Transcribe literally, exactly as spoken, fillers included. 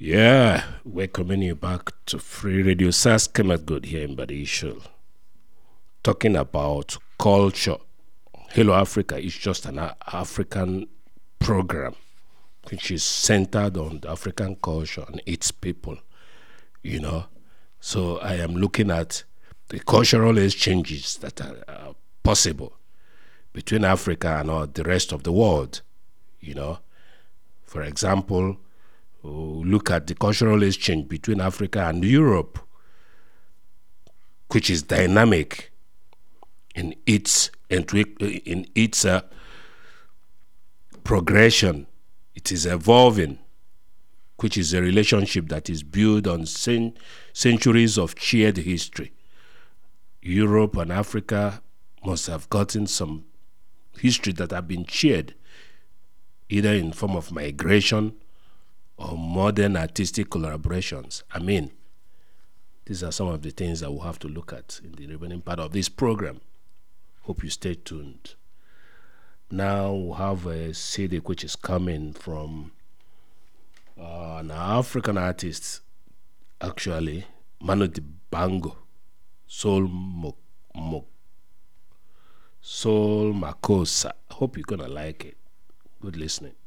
Yeah, welcoming you back to Free Radio. Sas Kemet Good here in Badishul. Talking about culture. Hello Africa is just an A- African program which is centered on the African culture and its people, you know. So I am looking at the cultural exchanges that are uh, possible between Africa and uh, the rest of the world, you know. For example, we'll look at the cultural exchange between Africa and Europe, which is dynamic in its in its uh, progression. It is evolving, which is a relationship that is built on cen- centuries of shared history. Europe and Africa must have gotten some history that have been shared, either in form of migration or modern artistic collaborations. I mean, these are some of the things that we'll have to look at in the remaining part of this program. Hope you stay tuned. Now we'll have a C D which is coming from uh, an African artist, actually, Manu Dibango, Soul Mo, Mo, Soul Makosa. Hope you're gonna like it. Good listening.